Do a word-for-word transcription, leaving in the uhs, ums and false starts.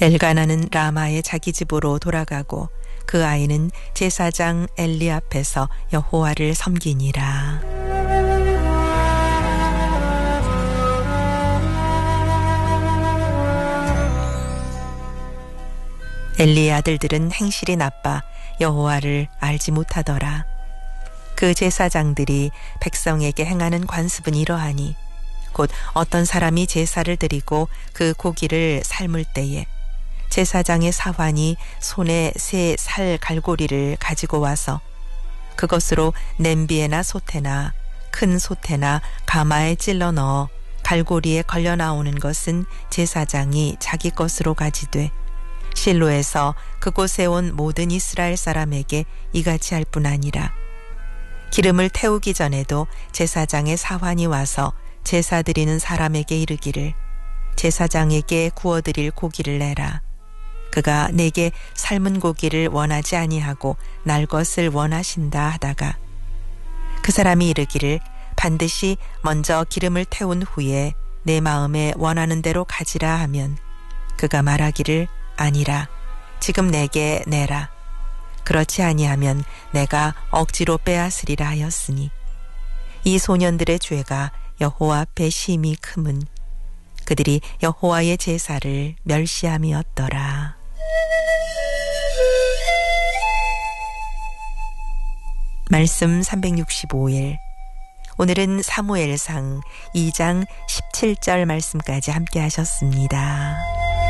엘가나는 라마의 자기 집으로 돌아가고 그 아이는 제사장 엘리 앞에서 여호와를 섬기니라. 엘리의 아들들은 행실이 나빠 여호와를 알지 못하더라. 그 제사장들이 백성에게 행하는 관습은 이러하니 곧 어떤 사람이 제사를 드리고 그 고기를 삶을 때에 제사장의 사환이 손에 새 살 갈고리를 가지고 와서 그것으로 냄비에나 솥에나 큰 솥에나 가마에 찔러 넣어 갈고리에 걸려 나오는 것은 제사장이 자기 것으로 가지되 실로에서 그곳에 온 모든 이스라엘 사람에게 이같이 할 뿐 아니라 기름을 태우기 전에도 제사장의 사환이 와서 제사 드리는 사람에게 이르기를 제사장에게 구워드릴 고기를 내라. 그가 내게 삶은 고기를 원하지 아니하고 날 것을 원하신다 하다가 그 사람이 이르기를 반드시 먼저 기름을 태운 후에 내 마음에 원하는 대로 가지라 하면 그가 말하기를 아니라 지금 내게 내라. 그렇지 아니하면 내가 억지로 빼앗으리라 하였으니 이 소년들의 죄가 여호와 앞에 심히 크문 그들이 여호와의 제사를 멸시함이었더라. 말씀 삼백육십오 일. 오늘은 사무엘상 이 장 십칠 절 말씀까지 함께 하셨습니다.